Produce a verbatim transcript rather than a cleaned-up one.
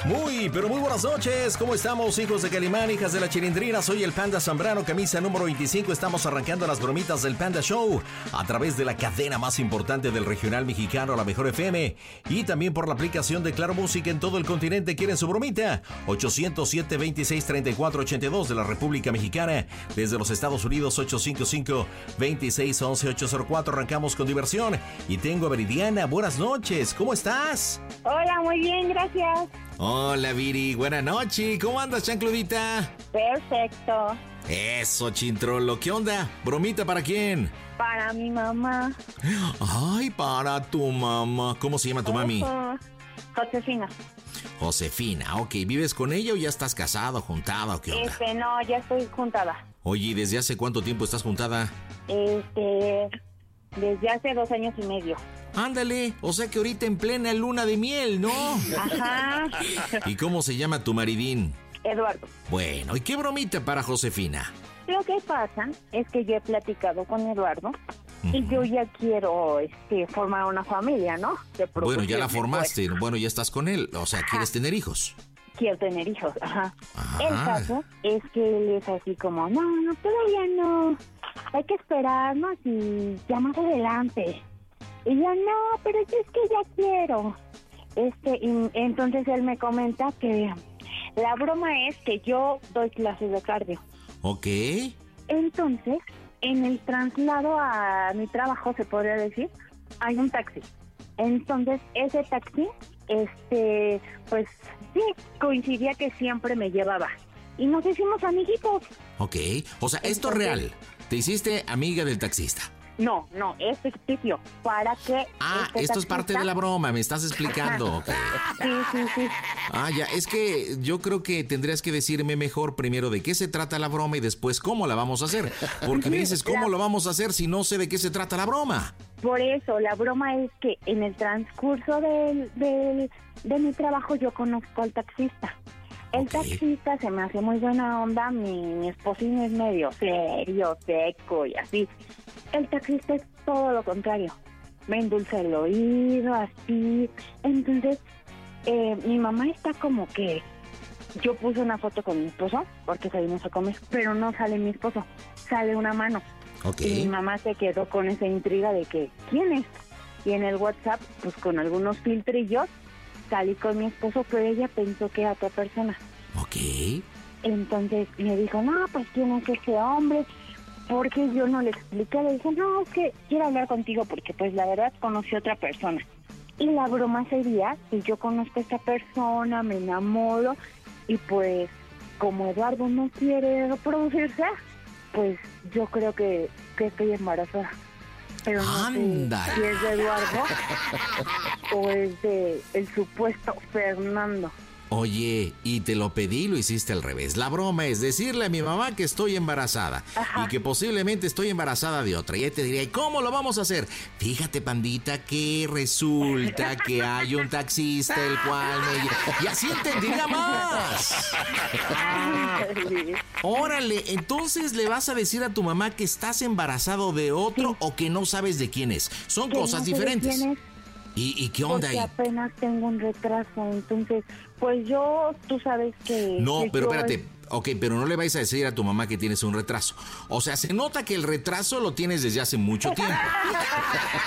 Muy, pero muy buenas noches. ¿Cómo estamos, hijos de Calimán, hijas de la Chilindrina? Soy el Panda Zambrano, camisa número veinticinco. Estamos arrancando las bromitas del Panda Show a través de la cadena más importante del regional mexicano, la Mejor F M, y también por la aplicación de Claro Música en todo el continente. ¿Quieren su bromita? ochocientos siete, veintiséis, treinta y cuatro ochenta y dos de la República Mexicana. Desde los Estados Unidos, ochocientos cincuenta y cinco, veintiséis, once, ochocientos cuatro. Arrancamos con diversión. Y tengo a Viridiana. Buenas noches. ¿Cómo estás? Hola, muy bien, gracias. Hola, Viri. Buenas noches. ¿Cómo andas, chancludita? Perfecto. Eso, chintrolo. ¿Qué onda? ¿Bromita para quién? Para mi mamá. Ay, para tu mamá. ¿Cómo se llama tu mami? Ojo. Josefina. Josefina. Ok, ¿vives con ella o ya estás casado, juntada o qué onda? Este, no, ya estoy juntada. Oye, ¿y desde hace cuánto tiempo estás juntada? Este, desde hace dos años y medio. Ándale, o sea que ahorita en plena luna de miel, ¿no? Ajá. ¿Y cómo se llama tu maridín? Eduardo. Bueno, ¿y qué bromita para Josefina? Lo que pasa es que yo he platicado con Eduardo y yo ya quiero este, formar una familia, ¿no? De Bueno, ya la producción, formaste, pues. bueno, ya estás con él, o sea, ¿quieres tener hijos? Quiero tener hijos, ajá. Ajá. El caso es que él es así como, no, no, todavía no, hay que esperarnos y ya más adelante. Y yo, no, pero yo es que ya quiero. Este, y entonces él me comenta que la broma es que yo doy clases de cardio. Ok. Entonces, en el traslado a mi trabajo, se podría decir, hay un taxi. Entonces, ese taxi, este, pues sí, coincidía que siempre me llevaba. Y nos hicimos amiguitos. Ok, o sea, esto es Entonces, real. Te hiciste amiga del taxista. No, no, es ficticio. ¿Para qué? Ah, este esto es parte taxista- de la broma, me estás explicando. Ok. Sí, sí, sí. Ah, ya, es que yo creo que tendrías que decirme mejor primero de qué se trata la broma y después cómo la vamos a hacer. Porque me dices, ¿cómo La- lo vamos a hacer si no sé de qué se trata la broma? Por eso, la broma es que en el transcurso del, del, de mi trabajo yo conozco al taxista. El Ok. taxista se me hace muy buena onda, mi, mi esposín es medio serio, seco y así. El taxista es todo lo contrario. Me endulza el oído, así. Entonces, eh, mi mamá está como que... Yo puse una foto con mi esposo, porque salimos a comer, pero no sale mi esposo, sale una mano. Ok. Y mi mamá se quedó con esa intriga de que, ¿quién es? Y en el WhatsApp, pues con algunos filtrillos, salí con mi esposo, pero ella pensó que era otra persona. Ok. Entonces me dijo, no, pues ¿quién es ese hombre? Porque yo no le expliqué, le dije, no, es que quiero hablar contigo porque pues la verdad conocí a otra persona. Y la broma sería que yo conozco a esta persona, me enamoro y pues como Eduardo no quiere reproducirse, pues yo creo que, que estoy embarazada. Pero no Anda. sé si es de Eduardo o es de el supuesto Fernando. Oye, y te lo pedí y lo hiciste al revés. La broma es decirle a mi mamá que estoy embarazada. Ajá. Y que posiblemente estoy embarazada de otra. Y ella te diría, ¿y cómo lo vamos a hacer? Fíjate, pandita, que resulta que hay un taxista el cual me... lle- Y así entendería más. Órale, entonces le vas a decir a tu mamá que estás embarazado de otro Sí. o que no sabes de quién es. Son Que cosas no sé de diferentes. quién es. ¿Y, y qué onda Porque ahí? apenas tengo un retraso, entonces, pues yo, tú sabes que... No, que pero yo- espérate. Ok, pero no le vais a decir a tu mamá que tienes un retraso. O sea, se nota que el retraso lo tienes desde hace mucho tiempo.